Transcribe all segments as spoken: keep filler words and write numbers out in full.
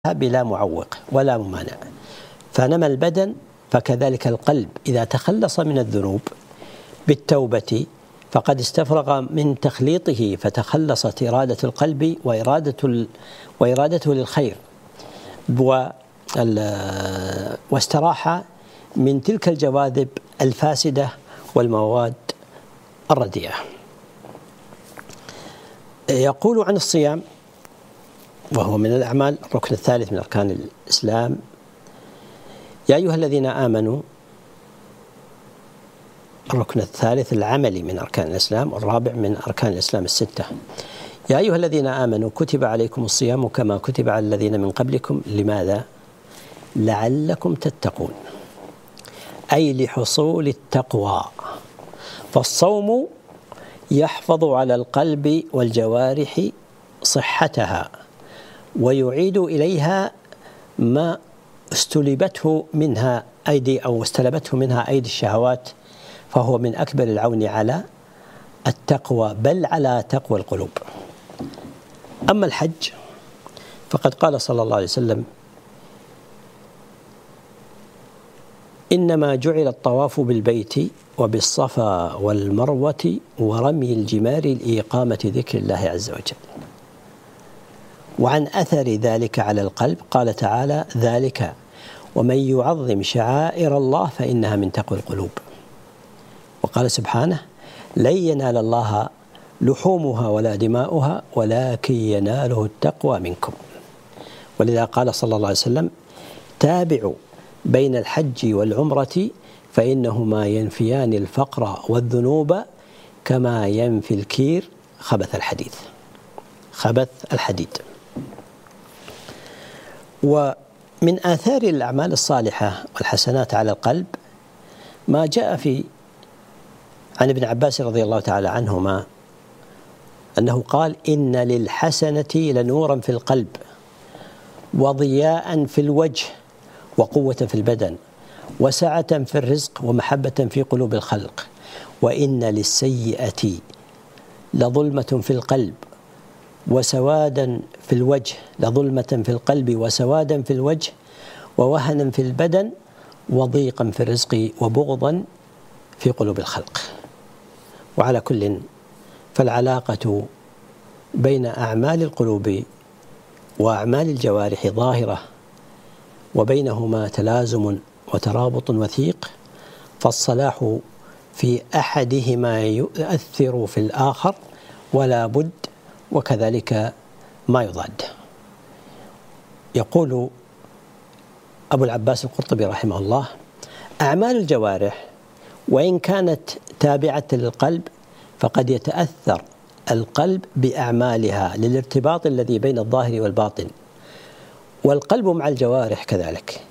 بلا معوق ولا ممانع. فنما البدن فكذلك القلب إذا تخلص من الذنوب بالتوبة فقد استفرغ من تخليطه، فتخلصت إرادة القلب وإرادة وإرادته للخير، واستراح من تلك الجواذب الفاسدة والمواد الرديئة. يقول عن الصيام وهو من الأعمال الركن الثالث من أركان الإسلام: يا أيها الذين آمنوا، الركن الثالث العملي من أركان الإسلام، والرابع من أركان الإسلام الستة: يا أيها الذين آمنوا كتب عليكم الصيام كما كتب على الذين من قبلكم. لماذا؟ لعلكم تتقون، أي لحصول التقوى. فالصوم يحفظ على القلب والجوارح صحتها ويعيد إليها ما استلبته منها أيدي أو استلبته منها أيدي الشهوات، فهو من أكبر العون على التقوى، بل على تقوى القلوب. أما الحج فقد قال صلى الله عليه وسلم: إنما جعل الطواف بالبيت وبالصفا والمروة ورمي الجمار لإقامة ذكر الله عز وجل. وعن أثر ذلك على القلب قال تعالى: ذلك ومن يعظم شعائر الله فإنها من تقوى القلوب. وقال سبحانه: لن ينال الله لحومها ولا دماؤها ولكن يناله التقوى منكم. ولذا قال صلى الله عليه وسلم: تابعوا بين الحج والعمرة فإنهما ينفيان الفقر والذنوب كما ينفي الكير خبث الحديد خبث الحديد. ومن آثار الأعمال الصالحة والحسنات على القلب ما جاء في عن ابن عباس رضي الله تعالى عنهما أنه قال: إن للحسنة لنورا في القلب وضياء في الوجه وقوة في البدن وسعة في الرزق ومحبة في قلوب الخلق، وإن للسيئة لظلمة في القلب وسوادا في الوجه لظلمة في القلب وسوادا في الوجه ووهنا في البدن وضيقا في الرزق وبغضا في قلوب الخلق. وعلى كل فالعلاقة بين أعمال القلوب وأعمال الجوارح ظاهرة، وبينهما تلازم وترابط وثيق، فالصلاح في أحدهما يؤثر في الآخر ولا بد، وكذلك ما يضاد. يقول أبو العباس القرطبي رحمه الله: أعمال الجوارح وإن كانت تابعة للقلب فقد يتأثر القلب بأعمالها للارتباط الذي بين الظاهر والباطن، والقلب مع الجوارح كذلك.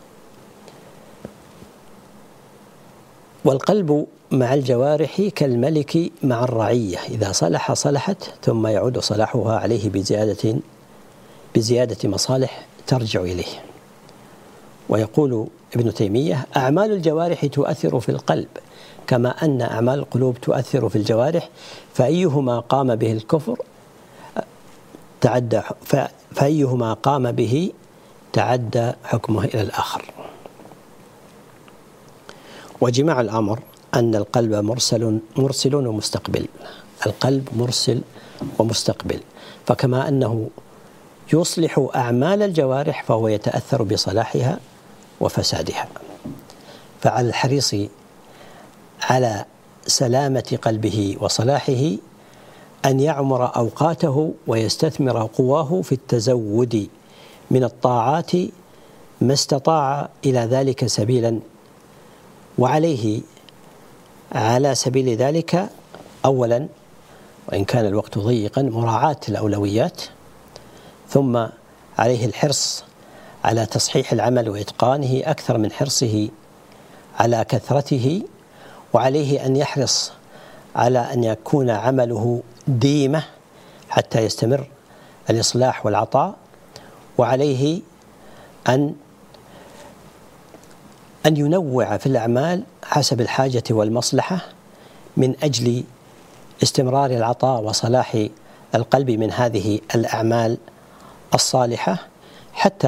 والقلب مع الجوارح كالملك مع الرعية، إذا صلح صلحت، ثم يعود صلاحها عليه بزيادة بزيادة مصالح ترجع إليه. ويقول ابن تيمية: أعمال الجوارح تؤثر في القلب كما أن أعمال القلوب تؤثر في الجوارح، فأيهما قام به الكفر تعدى فأيهما قام به تعدى حكمه إلى الآخر. وجماع الأمر أن القلب مرسل مرسل ومستقبل. القلب مرسل ومستقبل، فكما أنه يصلح أعمال الجوارح فهو يتأثر بصلاحها وفسادها. فعلى الحريص على سلامة قلبه وصلاحه أن يعمر أوقاته ويستثمر قواه في التزود من الطاعات ما استطاع إلى ذلك سبيلا. وعليه على سبيل ذلك أولا، وإن كان الوقت ضيقا، مراعاة الأولويات، ثم عليه الحرص على تصحيح العمل وإتقانه أكثر من حرصه على كثرته، وعليه أن يحرص على أن يكون عمله ديمة حتى يستمر الإصلاح والعطاء، وعليه أن أن ينوع في الأعمال حسب الحاجة والمصلحة من أجل استمرار العطاء وصلاح القلب من هذه الأعمال الصالحة. حتى